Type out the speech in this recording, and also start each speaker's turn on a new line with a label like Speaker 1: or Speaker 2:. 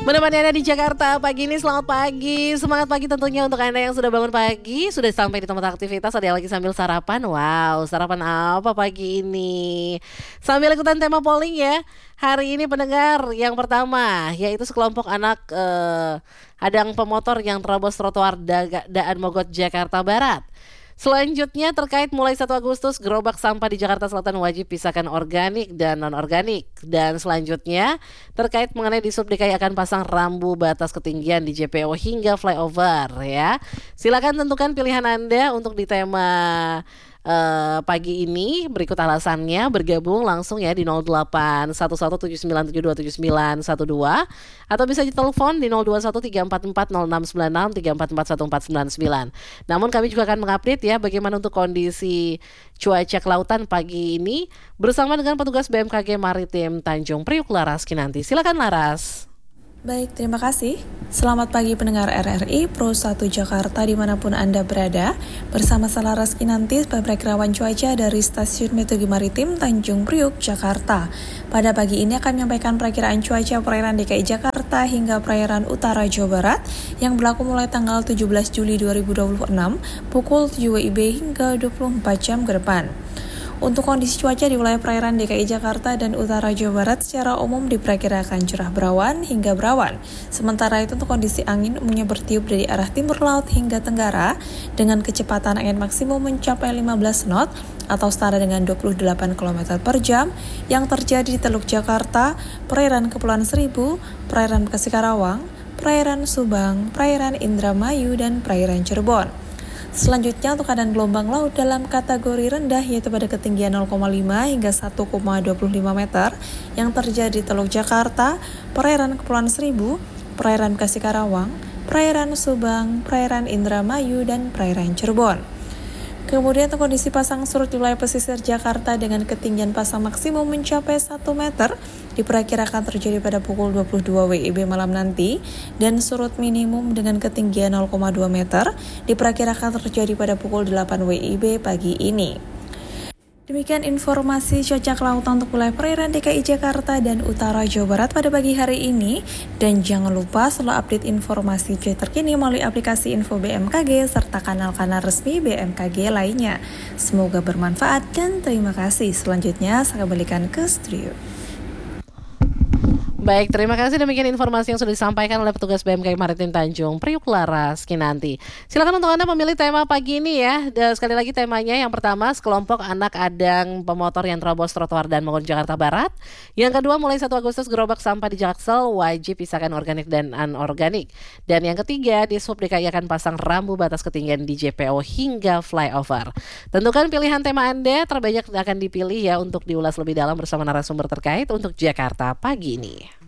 Speaker 1: Menemani Anda di Jakarta pagi ini, selamat pagi. Semangat pagi tentunya untuk Anda yang sudah bangun pagi, sudah sampai di tempat aktivitas, ada yang lagi sambil sarapan. Wow, sarapan apa pagi ini? Sambil ikutan tema polling ya. Hari ini pendengar yang pertama yaitu sekelompok anak hadang pemotor yang terobos trotoar Daan Mogot Jakarta Barat. Selanjutnya terkait mulai 1 Agustus gerobak sampah di Jakarta Selatan wajib pisahkan organik dan non-organik. Dan selanjutnya terkait mengenai di Sub DKI akan pasang rambu batas ketinggian di JPO hingga flyover ya. Silakan tentukan pilihan Anda untuk di tema pagi ini. Berikut alasannya, bergabung langsung ya di 081179727912 atau bisa ditelepon di 0213440696 3441499. Namun kami juga akan mengupdate ya bagaimana untuk kondisi cuaca kelautan pagi ini bersama dengan petugas BMKG Maritim Tanjung Priuk Laras Kinanti. Silakan Laras.
Speaker 2: Baik, terima kasih. Selamat pagi pendengar RRI Pro 1 Jakarta dimanapun Anda berada. Bersama saya Laras Kinanti, perakirawan cuaca dari Stasiun Meteorologi Maritim Tanjung Priuk, Jakarta. Pada pagi ini akan menyampaikan perakiraan cuaca perairan DKI Jakarta hingga perairan utara Jawa Barat yang berlaku mulai tanggal 17 Juli 2026 pukul 7 WIB hingga 24 jam ke depan. Untuk kondisi cuaca di wilayah perairan DKI Jakarta dan utara Jawa Barat secara umum diperkirakan cerah berawan hingga berawan. Sementara itu untuk kondisi angin umumnya bertiup dari arah timur laut hingga tenggara dengan kecepatan angin maksimum mencapai 15 knot atau setara dengan 28 km per jam yang terjadi di Teluk Jakarta, perairan Kepulauan Seribu, perairan Bekasi Karawang, perairan Subang, perairan Indramayu, dan perairan Cirebon. Selanjutnya untuk keadaan gelombang laut dalam kategori rendah yaitu pada ketinggian 0,5 hingga 1,25 meter yang terjadi di Teluk Jakarta, perairan Kepulauan Seribu, perairan Bekasi Karawang, perairan Subang, perairan Indramayu, dan perairan Cirebon. Kemudian untuk kondisi pasang surut di wilayah pesisir Jakarta dengan ketinggian pasang maksimum mencapai 1 meter diperkirakan terjadi pada pukul 22 WIB malam nanti dan surut minimum dengan ketinggian 0,2 meter diperkirakan terjadi pada pukul 8 WIB pagi ini. Demikian informasi cuaca kelautan untuk wilayah perairan DKI Jakarta dan utara Jawa Barat pada pagi hari ini. Dan jangan lupa selalu update informasi cuaca terkini melalui aplikasi Info BMKG serta kanal-kanal resmi BMKG lainnya. Semoga bermanfaat dan terima kasih. Selanjutnya saya kembalikan ke studio.
Speaker 1: Baik, terima kasih. Demikian informasi yang sudah disampaikan oleh petugas BMKG Maritim Tanjung Priuk Laras Kinanti. Silakan untuk Anda memilih tema pagi ini ya. Dan sekali lagi temanya yang pertama sekelompok anak hadang pemotor yang terobos trotoar Daan Mogot Jakarta Barat. Yang kedua mulai 1 Agustus gerobak sampah di Jaksel wajib pisahkan organik dan anorganik. Dan yang ketiga di Sub DKI akan pasang rambu batas ketinggian di JPO hingga flyover. Tentukan pilihan tema Anda terbanyak akan dipilih ya untuk diulas lebih dalam bersama narasumber terkait untuk Jakarta pagi ini.